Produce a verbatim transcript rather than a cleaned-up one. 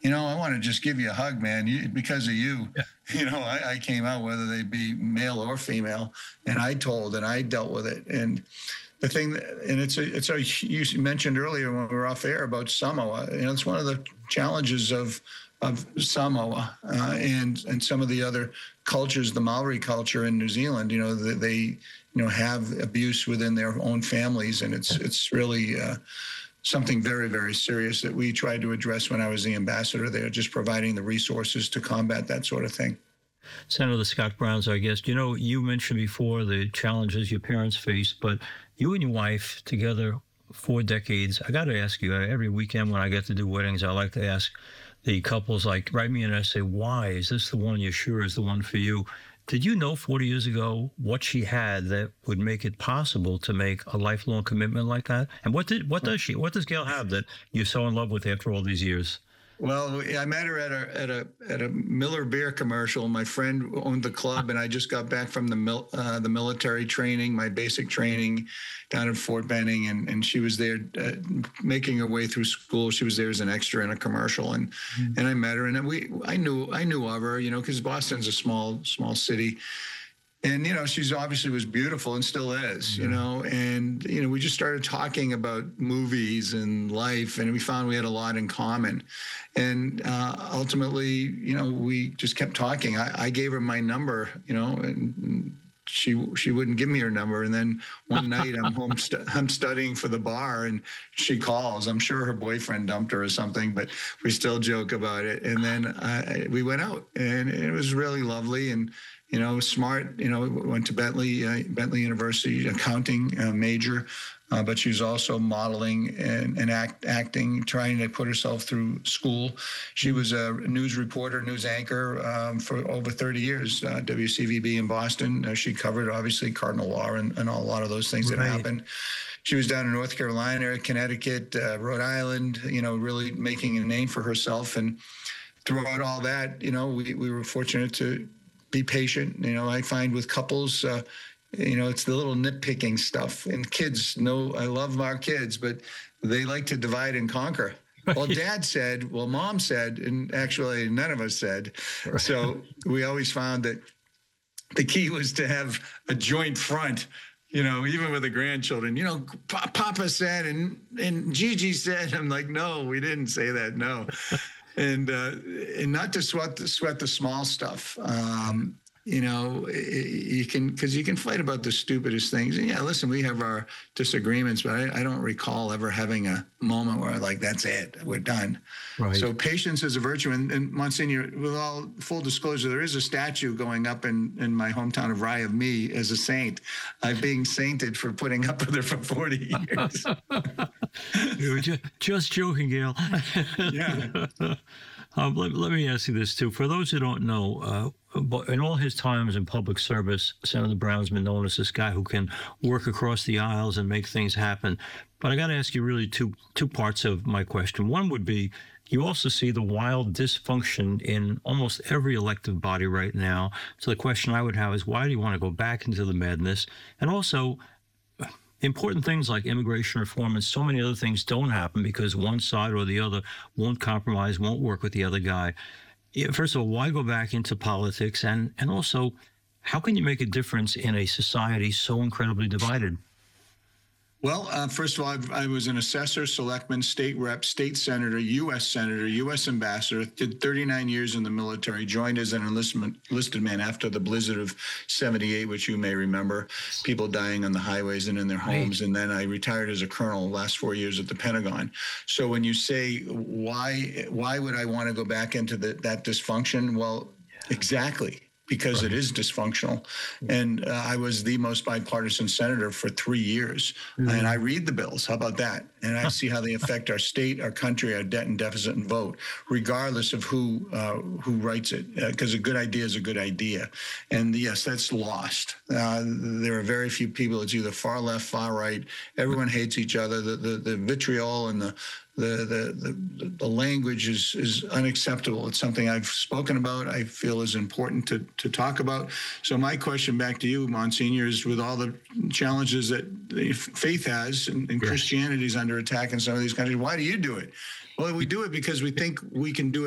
you know, I want to just give you a hug, man. You, because of you, Yeah. you know, I, I came out, whether they be male or female, and I told and I dealt with it. And the thing, that, and it's a, it's a, you mentioned earlier when we were off air about Samoa. You know, it's one of the challenges of of Samoa uh, and and some of the other cultures, the Maori culture in New Zealand. You know, they, they you know have abuse within their own families, and it's it's really uh, something very, very serious that we tried to address when I was the ambassador there, just providing the resources to combat that sort of thing. Senator Scott Brown's our guest. You know, you mentioned before the challenges your parents faced, but you and your wife together four decades. I got to ask you, every weekend when I get to do weddings, I like to ask the couples, like, write me an essay, why is this the one you're sure is the one for you? Did you know forty years ago what she had that would make it possible to make a lifelong commitment like that? And what did what does she, what does Gail have that you're so in love with after all these years? Well, I met her at a at a at a Miller beer commercial. My friend owned the club, and I just got back from the mil, uh, the military training, my basic training down at Fort Benning, and and she was there uh, making her way through school. She was there as an extra in a commercial, and mm-hmm. and I met her, and we I knew I knew of her, you know, because Boston's a small small city. And, you know, she's obviously was beautiful and still is, you know, and, you know, we just started talking about movies and life, and we found we had a lot in common. And uh, ultimately, you know, we just kept talking. I, I gave her my number, you know, and she she wouldn't give me her number. And then one night I'm home, stu- I'm studying for the bar, and she calls. I'm sure her boyfriend dumped her or something, but we still joke about it. And then I, we went out, and it was really lovely. And you know, smart, you know, went to Bentley, uh, Bentley University, accounting uh, major, uh, but she was also modeling and, and act, acting, trying to put herself through school. She was a news reporter, news anchor um, for over thirty years, uh, W C V B in Boston. Uh, she covered, obviously, cardinal law and, and all, a lot of those things right. that happened. She was down in North Carolina, Connecticut, uh, Rhode Island, you know, really making a name for herself. And throughout all that, you know, we, we were fortunate to be patient. You know, I find with couples, uh, you know, it's the little nitpicking stuff. And kids know I love our kids, but they like to divide and conquer. Well, Dad said, well, Mom said, and actually none of us said. Right. So we always found that the key was to have a joint front. You know, even with the grandchildren, you know, Papa said and and Gigi said. I'm like, no, we didn't say that. No. And uh, and not to sweat the, sweat the small stuff. Um, you know, you can, because you can fight about the stupidest things. And yeah, listen, we have our disagreements, but I, I don't recall ever having a moment where like, that's it, we're done. Right. So patience is a virtue. And, and Monsignor, with all full disclosure, there is a statue going up in, in my hometown of Rye of me as a saint. I'm being sainted for putting up with her for forty years. You were just, just joking, Gail. Yeah. Um, let, let me ask you this, too. For those who don't know, uh, but in all his times in public service, Senator Brown's been known as this guy who can work across the aisles and make things happen. But I got to ask you really two two parts of my question. One would be, you also see the wild dysfunction in almost every elective body right now. So the question I would have is, why do you want to go back into the madness? And also, important things like immigration reform and so many other things don't happen because one side or the other won't compromise, won't work with the other guy. First of all, why go back into politics? And, and also, how can you make a difference in a society so incredibly divided? Well, uh, first of all, I've, I was an assessor, selectman, state rep, state senator, U S senator, U S ambassador, did thirty-nine years in the military, joined as an enlistment, enlisted man after the blizzard of seventy-eight, which you may remember, people dying on the highways and in their homes. Right. And then I retired as a colonel, last four years at the Pentagon. So when you say, why, why would I want to go back into the, that dysfunction? Well, yeah. Exactly. Because right. It is dysfunctional. And uh, I was the most bipartisan senator for three years. Mm-hmm. And I read the bills. How about that? And I see how they affect our state, our country, our debt and deficit and vote, regardless of who uh, who writes it. Because uh, a good idea is a good idea. And yes, that's lost. Uh, there are very few people. It's either far left, far right. Everyone hates each other. The, the, the vitriol and the The, the, the, the language is, is unacceptable. It's something I've spoken about, I feel is important to, to talk about. So my question back to you, Monsignor, is with all the challenges that the faith has and, and yes. Christianity is under attack in some of these countries, why do you do it? Well, we do it because we think we can do it